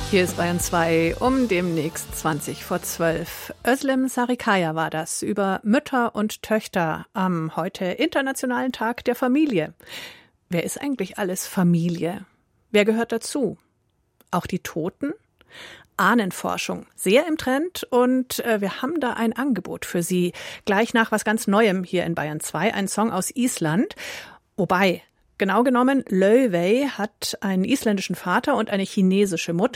Hier ist Bayern 2 um demnächst 11:20. Özlem Sarıkaya war das über Mütter und Töchter am heute Internationalen Tag der Familie. Wer ist eigentlich alles Familie? Wer gehört dazu? Auch die Toten? Ahnenforschung, sehr im Trend und wir haben da ein Angebot für Sie. Gleich nach was ganz Neuem hier in Bayern 2, ein Song aus Island. Wobei, genau genommen, Laufey hat einen isländischen Vater und eine chinesische Mutter.